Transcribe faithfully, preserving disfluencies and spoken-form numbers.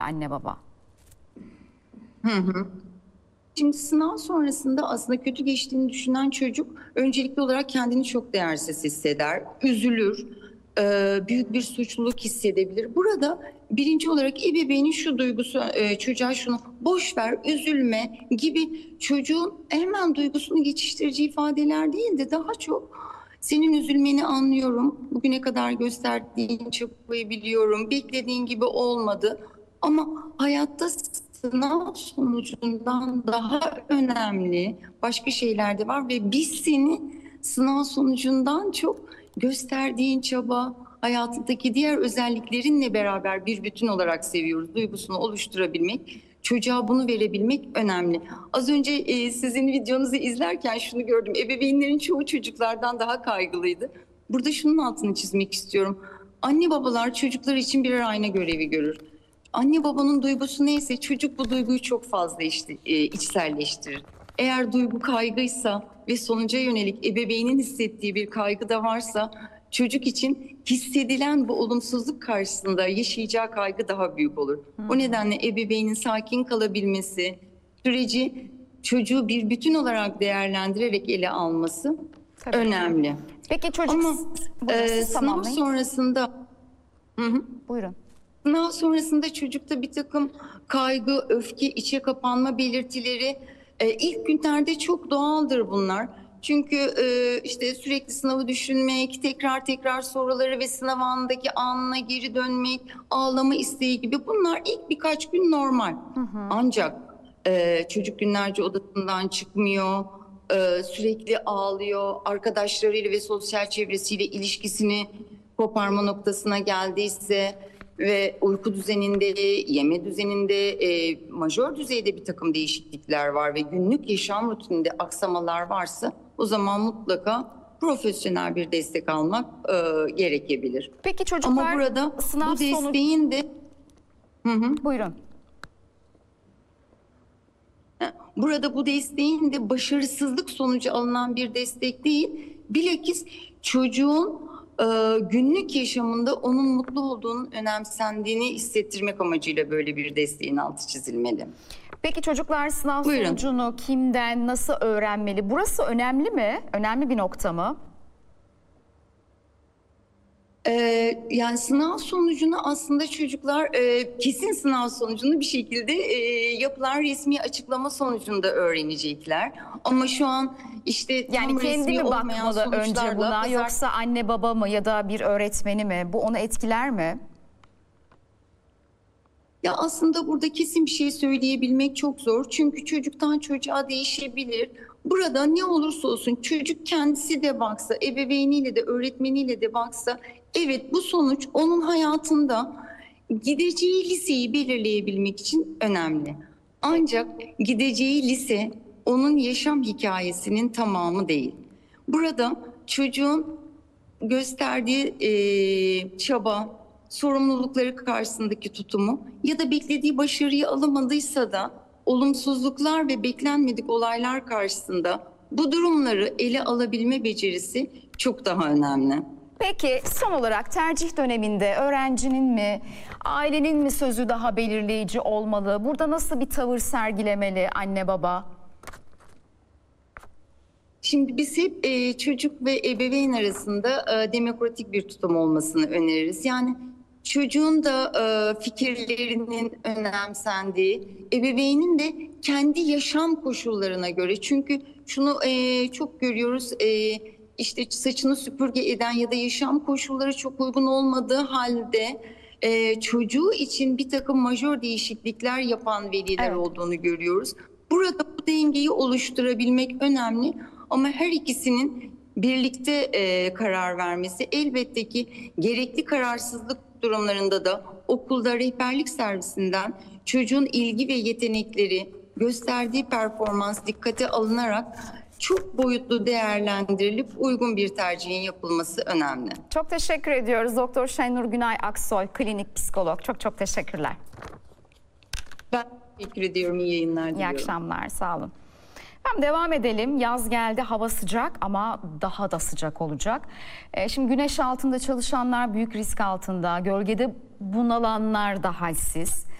anne baba? Hı hı. Şimdi sınav sonrasında aslında kötü geçtiğini düşünen çocuk öncelikli olarak kendini çok değersiz hisseder, üzülür, e, büyük bir suçluluk hissedebilir. Burada birinci olarak ebeveynin şu duygusu, e, çocuğa şunu boş ver, üzülme gibi çocuğun hemen duygusunu geçiştirici ifadeler değil de daha çok senin üzülmeni anlıyorum, bugüne kadar gösterdiğin çabayı biliyorum, beklediğin gibi olmadı ama hayatta sınav sonucundan daha önemli başka şeyler de var ve biz seni sınav sonucundan çok gösterdiğin çaba, hayatındaki diğer özelliklerinle beraber bir bütün olarak seviyoruz. Duygusunu oluşturabilmek, çocuğa bunu verebilmek önemli. Az önce e, sizin videonuzu izlerken şunu gördüm. Ebeveynlerin çoğu çocuklardan daha kaygılıydı. Burada şunun altını çizmek istiyorum. Anne babalar çocuklar için birer ayna görevi görür. Anne babanın duygusu neyse çocuk bu duyguyu çok fazla işte, e, içselleştirir. Eğer duygu kaygıysa ve sonuca yönelik ebeveynin hissettiği bir kaygı da varsa çocuk için hissedilen bu olumsuzluk karşısında yaşayacağı kaygı daha büyük olur. Hmm. O nedenle ebeveynin sakin kalabilmesi, süreci çocuğu bir bütün olarak değerlendirerek ele alması Tabii. önemli. Peki çocuk Ama e, sınav sonrasında... Hı hı. Buyurun. Sınav sonrasında çocukta bir takım kaygı, öfke, içe kapanma belirtileri e, ilk günlerde çok doğaldır bunlar. Çünkü e, işte sürekli sınavı düşünmek, tekrar tekrar soruları ve sınav anındaki anına geri dönmek, ağlama isteği gibi bunlar ilk birkaç gün normal. Hı hı. Ancak e, çocuk günlerce odasından çıkmıyor, e, sürekli ağlıyor, arkadaşlarıyla ve sosyal çevresiyle ilişkisini koparma noktasına geldiyse ve uyku düzeninde, yeme düzeninde e, majör düzeyde bir takım değişiklikler var ve günlük yaşam rutininde aksamalar varsa o zaman mutlaka profesyonel bir destek almak e, gerekebilir. Peki çocuklar Ama burada sınav bu desteğin sonucu... de... Hı hı. Buyurun. Burada bu desteğin de başarısızlık sonucu alınan bir destek değil, bilakis çocuğun Ee, günlük yaşamında onun mutlu olduğunun önemsendiğini hissettirmek amacıyla böyle bir desteğin altı çizilmeli. Peki çocuklar sınav Buyurun. sonucunu kimden, nasıl öğrenmeli? Burası önemli mi? Önemli bir nokta mı? Ee, yani sınav sonucunu aslında çocuklar e, kesin sınav sonucunu bir şekilde e, yapılan resmi açıklama sonucunda öğrenecekler. Ama şu an işte tam yani kendi mi bakmalı önce buna pazar... yoksa anne baba mı ya da bir öğretmeni mi? Bu onu etkiler mi? Ya aslında burada kesin bir şey söyleyebilmek çok zor. Çünkü çocuktan çocuğa değişebilir. Burada ne olursa olsun çocuk kendisi de baksa, ebeveyniyle de öğretmeniyle de baksa, evet bu sonuç onun hayatında gideceği liseyi belirleyebilmek için önemli. Ancak gideceği lise onun yaşam hikayesinin tamamı değil. Burada çocuğun gösterdiği e, çaba, sorumlulukları karşısındaki tutumu ya da beklediği başarıyı alamadıysa da olumsuzluklar ve beklenmedik olaylar karşısında bu durumları ele alabilme becerisi çok daha önemli. Peki son olarak tercih döneminde öğrencinin mi, ailenin mi sözü daha belirleyici olmalı? Burada nasıl bir tavır sergilemeli anne baba? Şimdi biz hep e, çocuk ve ebeveyn arasında e, demokratik bir tutum olmasını öneririz. Yani çocuğun da e, fikirlerinin önemsendiği, ebeveynin de kendi yaşam koşullarına göre. Çünkü şunu e, çok görüyoruz, e, işte saçını süpürge eden ya da yaşam koşulları çok uygun olmadığı halde e, çocuğu için bir takım majör değişiklikler yapan veliler evet. olduğunu görüyoruz. Burada bu dengeyi oluşturabilmek önemli ama her ikisinin birlikte e, karar vermesi elbette ki gerekli kararsızlık durumlarında da okulda rehberlik servisinden çocuğun ilgi ve yetenekleri, gösterdiği performans dikkate alınarak çok boyutlu değerlendirilip uygun bir tercihin yapılması önemli. Çok teşekkür ediyoruz Doktor Şenur Günay Aksoy, klinik psikolog. Çok çok teşekkürler. Ben teşekkür ediyorum. İyi yayınlar diliyorum. İyi akşamlar. Sağ olun. Hem devam edelim. Yaz geldi, hava sıcak ama daha da sıcak olacak. E, şimdi güneş altında çalışanlar büyük risk altında, gölgede bunalanlar da halsiz.